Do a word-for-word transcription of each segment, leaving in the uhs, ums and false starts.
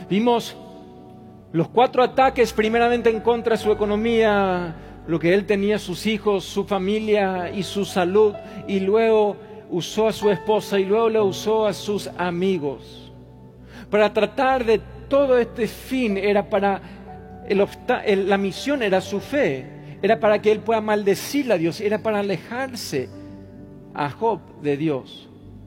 Vimos los cuatro ataques, primeramente en contra de su economía, lo que él tenía, sus hijos, su familia y su salud, y luego usó a su esposa y luego le usó a sus amigos. Para tratar de todo este fin era para, el obsta- el- la misión era su fe, era para que él pueda maldecirle a Dios, era para alejarse a Job de Dios.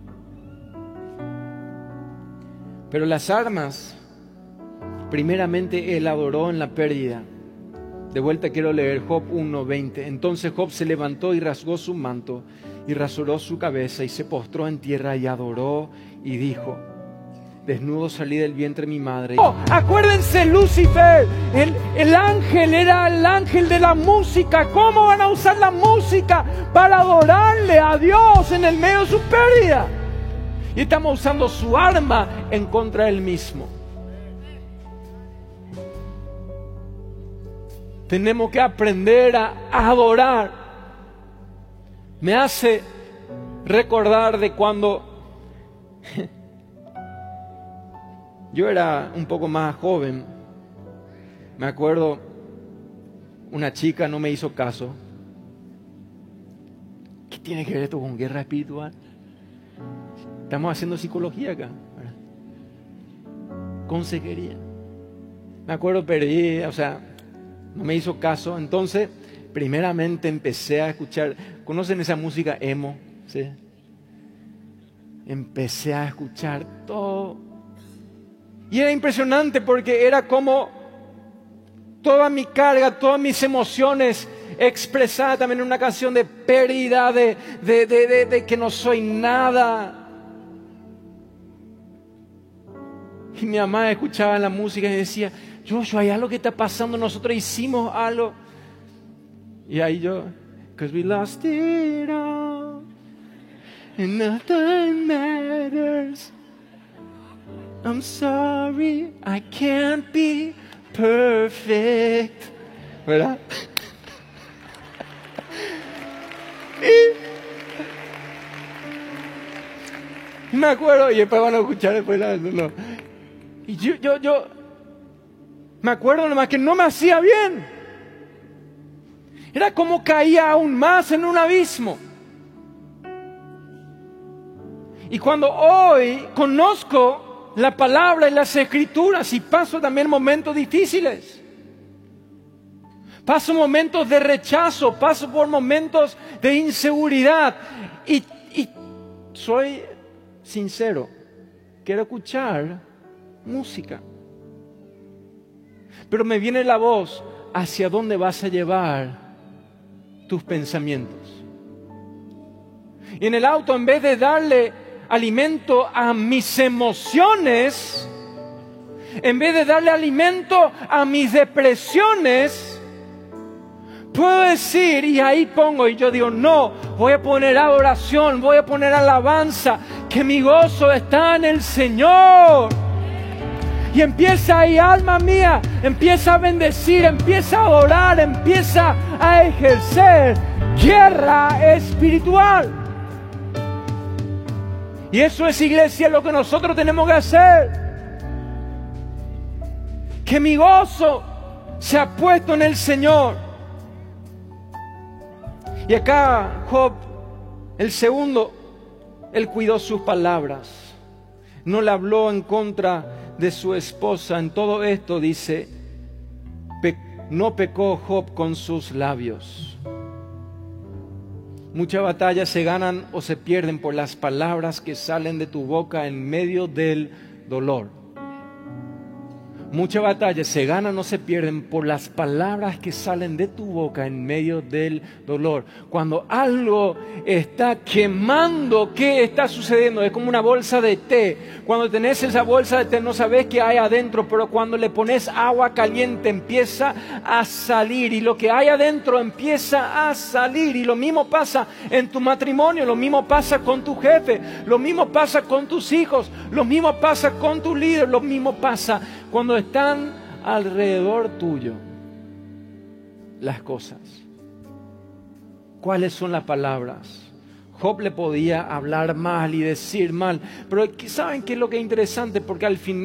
Pero las armas, primeramente él adoró en la pérdida. De vuelta quiero leer Job uno veinte. Entonces Job se levantó y rasgó su manto y rasuró su cabeza y se postró en tierra y adoró y dijo: desnudo salí del vientre de mi madre. Oh, acuérdense, Lucifer, el, el ángel era el ángel de la música. ¿Cómo van a usar la música para adorarle a Dios en el medio de su pérdida? Y estamos usando su arma en contra de él mismo. Tenemos que aprender a adorar. Me hace recordar de cuando yo era un poco más joven. Me acuerdo, una chica no me hizo caso. ¿Qué tiene que ver esto con guerra espiritual? Estamos haciendo psicología acá, ¿verdad? Consejería. Me acuerdo, perdí, o sea, no me hizo caso. Entonces, primeramente empecé a escuchar. ¿Conocen esa música emo? ¿Sí? Empecé a escuchar todo. Y era impresionante porque era como toda mi carga, todas mis emociones expresadas también en una canción de pérdida, de, de, de, de, de que no soy nada. Y mi mamá escuchaba la música y decía: Joshua, hay algo que está pasando, nosotros hicimos algo. Y ahí yo, because we lost it all, and nothing matters. I'm sorry, I can't be perfect. ¿Verdad? Y me acuerdo, y después van a escuchar después la, no. Y yo, yo, yo me acuerdo nomás que no me hacía bien. Era como caía aún más en un abismo. Y cuando hoy conozco la palabra y las escrituras y paso también momentos difíciles, paso momentos de rechazo, paso por momentos de inseguridad y, y soy sincero, quiero escuchar música. Pero me viene la voz: ¿hacia dónde vas a llevar tus pensamientos? Y en el auto, en vez de darle alimento a mis emociones, en vez de darle alimento a mis depresiones, puedo decir, y ahí pongo, y yo digo: no, voy a poner adoración, voy a poner alabanza, que mi gozo está en el Señor. Y empieza ahí, alma mía, empieza a bendecir, empieza a adorar, empieza a ejercer guerra espiritual. Y eso es, iglesia, lo que nosotros tenemos que hacer. Que mi gozo se ha puesto en el Señor. Y acá Job, el segundo, él cuidó sus palabras. No le habló en contra de su esposa. En todo esto dice: pe- no pecó Job con sus labios. Muchas batallas se ganan o se pierden por las palabras que salen de tu boca en medio del dolor. Muchas batallas se ganan o se pierden por las palabras que salen de tu boca en medio del dolor. Cuando algo está quemando, ¿qué está sucediendo? Es como una bolsa de té. Cuando tenés esa bolsa de té no sabes qué hay adentro, pero cuando le pones agua caliente empieza a salir. Y lo que hay adentro empieza a salir. Y lo mismo pasa en tu matrimonio, lo mismo pasa con tu jefe, lo mismo pasa con tus hijos, lo mismo pasa con tu líder, lo mismo pasa cuando están alrededor tuyo las cosas. ¿Cuáles son las palabras? Job le podía hablar mal y decir mal, pero ¿saben qué es lo que es interesante? Porque al final